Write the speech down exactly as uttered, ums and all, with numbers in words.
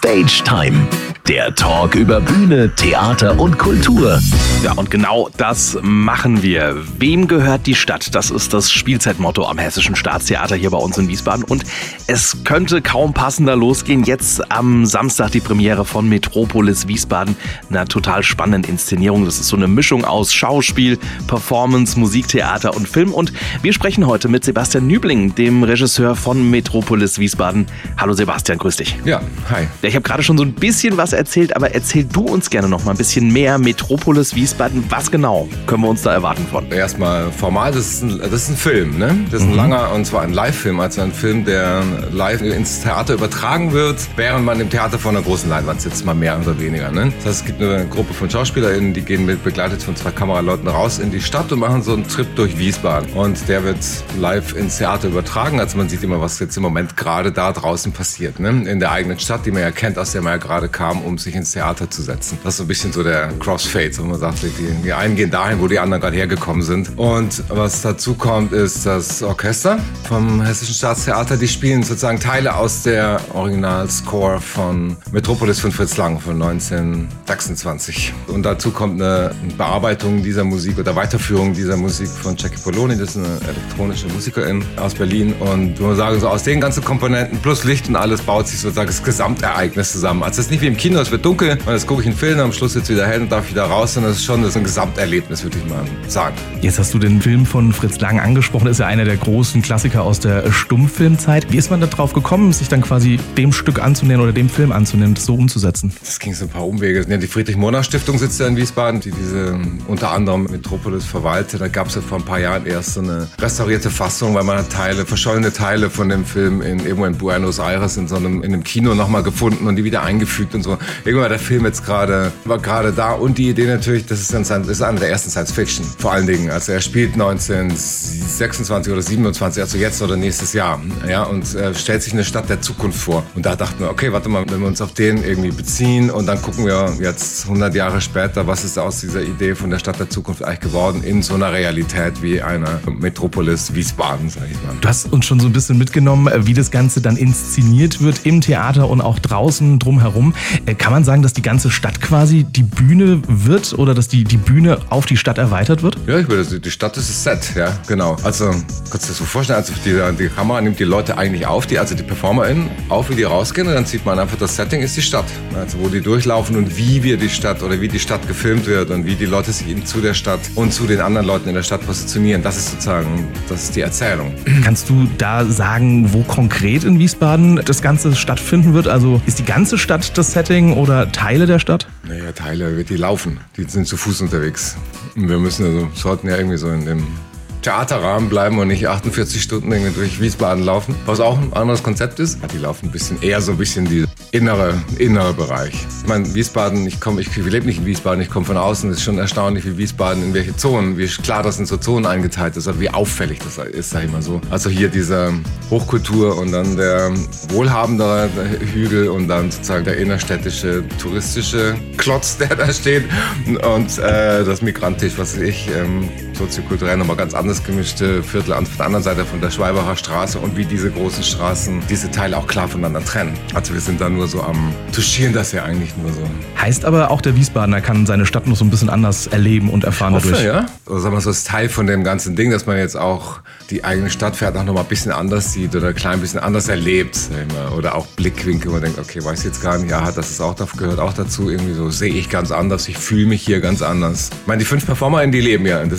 Stage Time, der Talk über Bühne, Theater und Kultur. Ja, und genau das machen wir. Wem gehört die Stadt? Das ist das Spielzeitmotto am Hessischen Staatstheater hier bei uns in Wiesbaden. Und es könnte kaum passender losgehen. Jetzt am Samstag die Premiere von Metropolis Wiesbaden. Einer total spannenden Inszenierung. Das ist so eine Mischung aus Schauspiel, Performance, Musiktheater und Film. Und wir sprechen heute mit Sebastian Nübling, dem Regisseur von Metropolis Wiesbaden. Hallo Sebastian, grüß dich. Ja, hi. Ja, ich habe gerade schon so ein bisschen was erzählt, aber erzähl du uns gerne noch mal ein bisschen mehr. Metropolis Wiesbaden, was genau können wir uns da erwarten von? Erstmal formal, das ist ein, das ist ein Film, ne? Das ist ein mhm. langer, und zwar ein Live-Film, also ein Film, der live ins Theater übertragen wird, während man im Theater vor einer großen Leinwand sitzt, mal mehr oder weniger, ne? Das heißt, es gibt eine Gruppe von SchauspielerInnen, die gehen mit, begleitet von zwei Kameraleuten raus in die Stadt und machen so einen Trip durch Wiesbaden. Und der wird live ins Theater übertragen, also man sieht immer, was jetzt im Moment gerade da draußen passiert, ne? In der eigenen Stadt, die man ja kennt, aus der man ja gerade kam, um sich ins Theater zu setzen. Das ist so ein bisschen so der Crossfade, wo man sagt, die, die einen gehen dahin, wo die anderen gerade hergekommen sind. Und was dazu kommt, ist das Orchester vom Hessischen Staatstheater. Die spielen sozusagen Teile aus der Originalscore von Metropolis von Fritz Lang von neunzehnhundertsechsundzwanzig. Und dazu kommt eine Bearbeitung dieser Musik oder Weiterführung dieser Musik von Jackie Poloni. Das ist eine elektronische Musikerin aus Berlin. Und wo man sagen, so aus den ganzen Komponenten plus Licht und alles baut sich sozusagen das Gesamtereignis zusammen. Also es ist nicht wie im Kino, es wird dunkel und jetzt gucke ich einen Film, am Schluss wird es wieder hell und darf wieder raus. Und das ist schon das ist ein Gesamterlebnis, würde ich mal sagen. Jetzt hast du den Film von Fritz Lang angesprochen. Das ist ja einer der großen Klassiker aus der Stummfilmzeit. Wie ist man da drauf gekommen, sich dann quasi dem Stück anzunähern oder dem Film anzunehmen, das so umzusetzen? Das ging so ein paar Umwege. Die Friedrich-Monach-Stiftung sitzt ja in Wiesbaden, die diese unter anderem Metropolis verwaltet. Da gab es ja vor ein paar Jahren erst so eine restaurierte Fassung, weil man hat Teile, verschollene Teile von dem Film in, irgendwo in Buenos Aires in so einem, in einem Kino nochmal gefunden und die wieder eingefügt und so. Irgendwann war der Film jetzt gerade, war gerade da und die Idee natürlich, das ist, ein, das ist eine der ersten Science-Fiction, vor allen Dingen. Also er spielt neunzehnhundertsechsundzwanzig oder siebenundzwanzig, also jetzt oder nächstes Jahr, ja, und äh, stellt sich eine Stadt der Zukunft vor. Und da dachten wir, okay, warte mal, wenn wir uns auf den irgendwie beziehen und dann gucken wir jetzt hundert Jahre später, was ist aus dieser Idee von der Stadt der Zukunft eigentlich geworden in so einer Realität wie einer Metropolis Wiesbaden, sag ich mal. Du hast uns schon so ein bisschen mitgenommen, wie das Ganze dann inszeniert wird im Theater und auch draußen drumherum. Kann man sagen, dass die ganze Stadt quasi die Bühne wird oder dass die, die Bühne auf die Stadt erweitert wird? Ja, ich würde, die Stadt ist das Set, ja, genau. Also, kannst du dir das so vorstellen, also die, die Kamera nimmt die Leute eigentlich auf, die, also die PerformerInnen, auf, wie die rausgehen und dann sieht man einfach, das Setting ist die Stadt. Also, wo die durchlaufen und wie wir die Stadt oder wie die Stadt gefilmt wird und wie die Leute sich eben zu der Stadt und zu den anderen Leuten in der Stadt positionieren. Das ist sozusagen, das ist die Erzählung. Kannst du da sagen, wo konkret in Wiesbaden das Ganze stattfinden wird? Also, ist die ganze Stadt das Setting oder Teile der Stadt? Naja, Teile, die laufen. Die sind zu Fuß unterwegs. Und wir müssen also, sollten ja irgendwie so in dem Theaterrahmen bleiben und nicht achtundvierzig Stunden irgendwie durch Wiesbaden laufen. Was auch ein anderes Konzept ist. Die laufen ein bisschen eher so ein bisschen die innere, innere Bereich. Ich meine, Wiesbaden, ich komme, ich lebe nicht in Wiesbaden, ich komme von außen. Es ist schon erstaunlich, wie Wiesbaden in welche Zonen, wie klar das in so Zonen eingeteilt ist, oder wie auffällig das ist, sag ich mal so. Also hier diese Hochkultur und dann der wohlhabendere Hügel und dann sozusagen der innerstädtische, touristische Klotz, der da steht. Und äh, das Migrantisch, was weiß ich, ähm, soziokulturell nochmal ganz anders gemischte Viertel auf der anderen Seite von der Schwalbacher Straße und wie diese großen Straßen diese Teile auch klar voneinander trennen. Also wir sind da nur so am Touchieren, das ja eigentlich nur so. Heißt aber auch, der Wiesbadener kann seine Stadt noch so ein bisschen anders erleben und erfahren ich hoffe, dadurch. Ja. Also sagen wir so, das ist Teil von dem ganzen Ding, dass man jetzt auch die eigene Stadt vielleicht auch noch mal ein bisschen anders sieht oder ein klein bisschen anders erlebt. Oder auch Blickwinkel, wo man denkt, okay, weiß jetzt gar nicht, ja, das ist auch, das gehört auch dazu. Irgendwie so sehe ich ganz anders, ich fühle mich hier ganz anders. Ich meine, die fünf PerformerInnen, die leben ja. Das